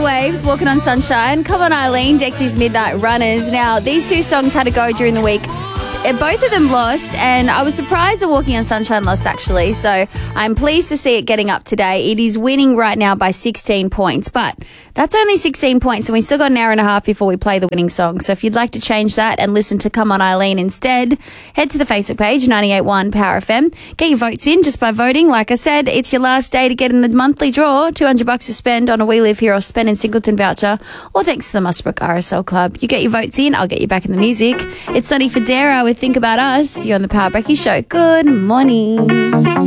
Waves, Walking on Sunshine. Come on, Eileen, Dexy's Midnight Runners. Now, these two songs had to go during the week. Both of them lost, and I was surprised that Walking on Sunshine lost, actually. So I'm pleased to see it getting up today. It is winning right now by 16 points, but that's only 16 points, and we still got an hour and a half before we play the winning song. So if you'd like to change that and listen to Come On Eileen instead, head to the Facebook page, 98.1 Power FM. Get your votes in just by voting. Like I said, it's your last day to get in the monthly draw. $200 to spend on a We Live Here or Spend in Singleton voucher, or thanks to the Musbrook RSL Club. You get your votes in, I'll get you back in the music. It's Sonny Fodera with Think About Us. You're on the Power Brecky Show. Good morning.